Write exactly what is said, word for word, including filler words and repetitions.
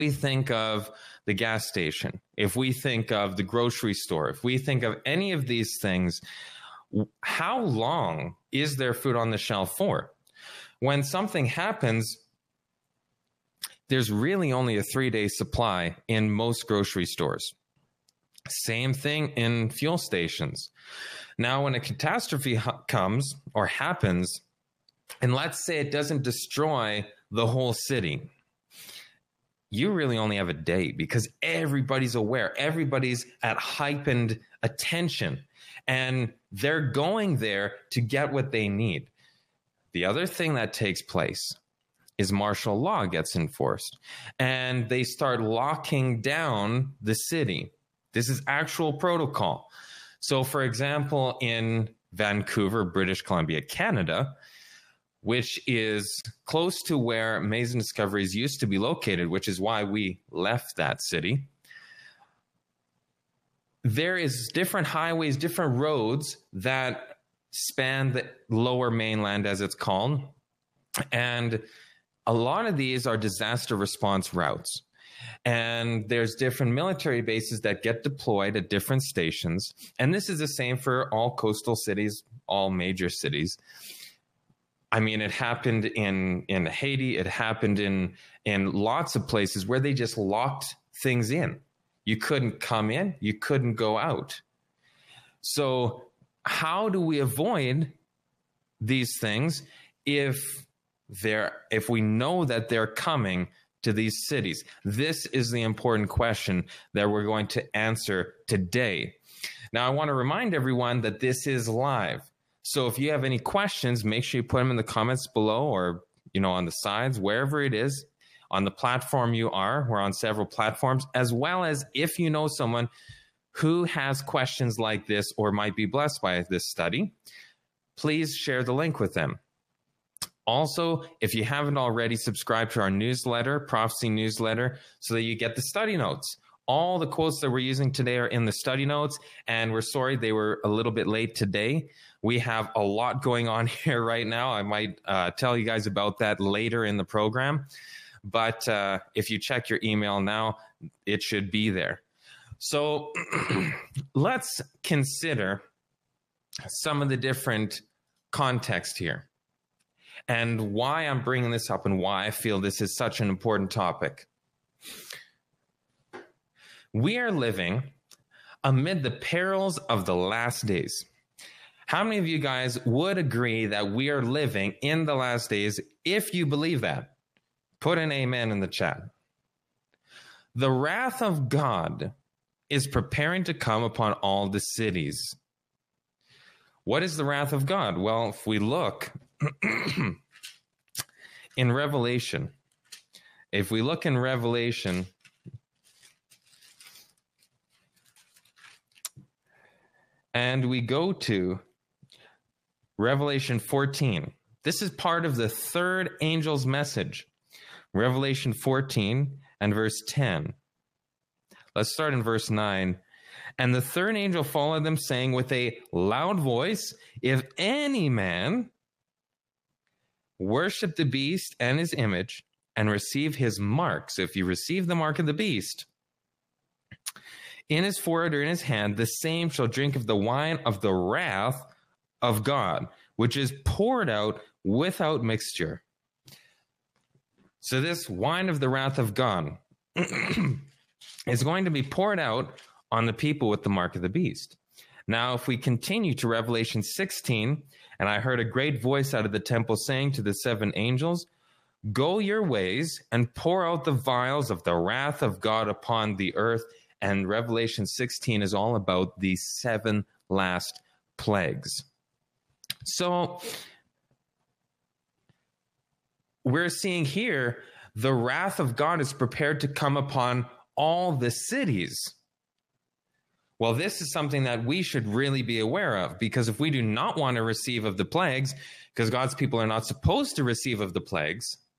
we think of the gas station, if we think of the grocery store, if we think of any of these things, how long is there food on the shelf for? When something happens, there's really only a three-day supply in most grocery stores. Same thing in fuel stations. Now, when a catastrophe ha- comes or happens, and let's say it doesn't destroy the whole city, you really only have a day because everybody's aware. Everybody's at heightened attention, and they're going there to get what they need. The other thing that takes place is martial law gets enforced, and they start locking down the city. This is actual protocol. So, for example, in Vancouver, British Columbia, Canada, which is close to where Mason Discoveries used to be located, which is why we left that city, there is different highways, different roads that span the lower mainland, as it's called. And a lot of these are disaster response routes. And there's different military bases that get deployed at different stations. And this is the same for all coastal cities, all major cities. I mean, it happened in, in Haiti. It happened in, in lots of places where they just locked things in. You couldn't come in. You couldn't go out. So how do we avoid these things if they're, if we know that they're coming to these cities? This is the important question that we're going to answer today. Now, I want to remind everyone that this is live. So if you have any questions, make sure you put them in the comments below, or, you know, on the sides, wherever it is, on the platform you are. We're on several platforms, as well as if you know someone who has questions like this or might be blessed by this study, please share the link with them. Also, if you haven't already, subscribe to our newsletter, Prophecy Newsletter, so that you get the study notes. All the quotes that we're using today are in the study notes, and we're sorry they were a little bit late today. We have a lot going on here right now. I might uh, tell you guys about that later in the program. But uh, if you check your email now, it should be there. So let's consider some of the different context here and why I'm bringing this up and why I feel this is such an important topic. We are living amid the perils of the last days. How many of you guys would agree that we are living in the last days? If you believe that, put an amen in the chat. The wrath of God is preparing to come upon all the cities. What is the wrath of God? Well, if we look in Revelation, if we look in Revelation, and we go to Revelation fourteen. This is part of the third angel's message. Revelation fourteen and verse ten. Let's start in verse nine. And the third angel followed them, saying with a loud voice, if any man worship the beast and his image and receive his mark. So if you receive the mark of the beast in his forehead or in his hand, the same shall drink of the wine of the wrath of God, which is poured out without mixture. So this wine of the wrath of God is going to be poured out on the people with the mark of the beast. Now, if we continue to Revelation sixteen, and I heard a great voice out of the temple saying to the seven angels, go your ways and pour out the vials of the wrath of God upon the earth. And Revelation sixteen is all about the seven last plagues. So we're seeing here the wrath of God is prepared to come upon all the cities. Well, this is something that we should really be aware of, because if we do not want to receive of the plagues, because God's people are not supposed to receive of the plagues,